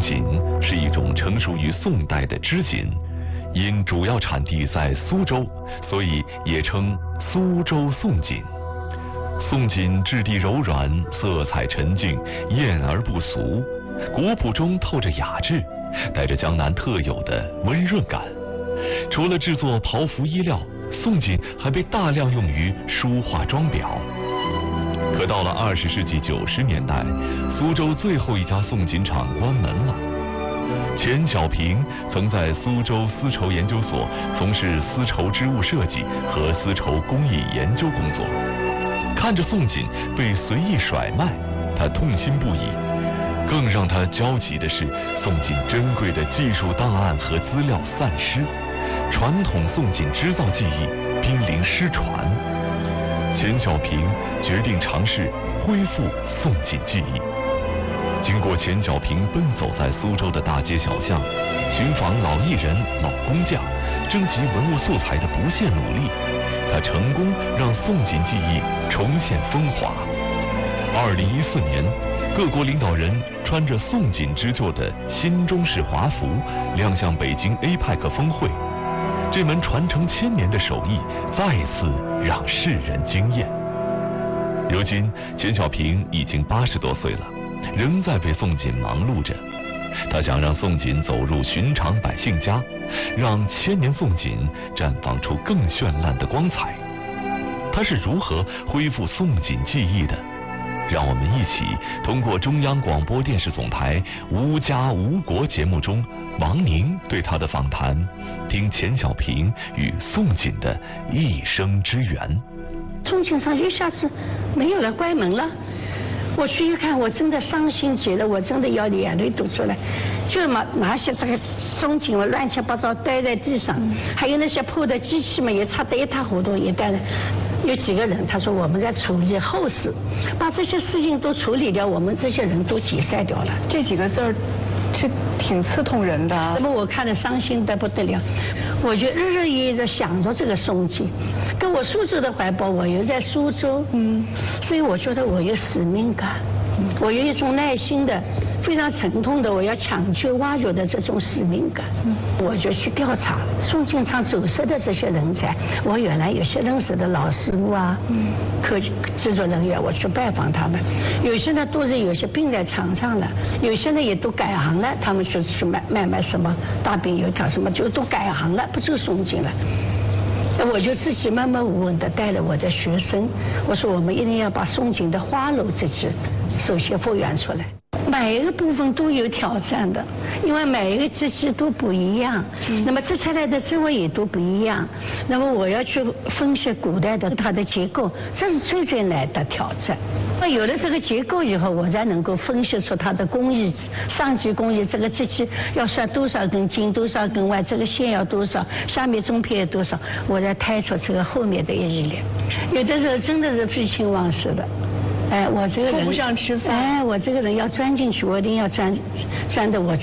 锦是一种成熟于宋代的织锦，因主要产地在苏州，所以也称苏州宋锦。宋锦质地柔软，色彩沉静，艳而不俗，古朴中透着雅致，带着江南特有的温润感。除了制作袍服衣料，宋锦还被大量用于书画装裱。可到了20世纪90年代，苏州最后一家宋锦厂关门了。钱小平曾在苏州丝绸研究所从事丝绸织物设计和丝绸工艺研究工作，看着宋锦被随意甩卖，他痛心不已。更让他焦急的是，宋锦珍贵的技术档案和资料散失，传统宋锦织造技艺濒临失传。钱小平决定尝试恢复宋锦技艺。经过钱小平奔走在苏州的大街小巷，寻访老艺人、老工匠，征集文物素材的不懈努力，他成功让宋锦技艺重现风华。2014年，各国领导人穿着宋锦织就的新中式华服亮相北京 APEC 峰会，这门传承1000年的手艺再次让世人惊艳。如今，钱小平已经80多岁了，仍在为宋锦忙碌着。他想让宋锦走入寻常百姓家，让1000年宋锦绽放出更绚烂的光彩。他是如何恢复宋锦技艺的？让我们一起通过中央广播电视总台《无家无国》节目中王宁对他的访谈，听钱小平与宋锦的一生之缘。 宋锦厂一下子没有了，关门了。我去一看，我真的伤心极了，我真的要眼泪吐出来。就拿些这个宋锦乱七八糟堆在地上，还有那些破的机器嘛，也擦得一塌糊涂，也带了。有几个人他说我们在处理后事，把这些事情都处理掉，我们这些人都解散掉了。 这几个字儿是挺刺痛人的。 那么我看得伤心得不得了，我就日日夜夜的想着这个宋锦，跟我苏州的怀抱，我又在苏州，所以我觉得我有使命感，我有一种耐心的、非常沉痛的，我要抢救挖掘的这种使命感。我就去调查宋锦厂走失的这些人才，我原来有些认识的老师傅啊，科技制作人员，我去拜访他们，有些呢都是有些病在床上了，有些呢也都改行了，他们去卖什么大饼油条什么，就都改行了，不做宋锦了。我就自己默默无闻的带了我的学生，我说我们一定要把宋锦的花楼这支首先复原出来。每一个部分都有挑战的，因为每一个机器都不一样，那么织出来的织物也都不一样。那么我要去分析古代的它的结构，这是最难的挑战。那有了这个结构以后，我才能够分析出它的工艺，上级工艺这个机器要算多少根筋，多少根腕，这个线要多少，下面中片要多少，我才推出这个后面的一系列。有的时候真的是废寝忘食的。我这个人顾不上吃饭。 我这个人要钻进去，我一定要钻得我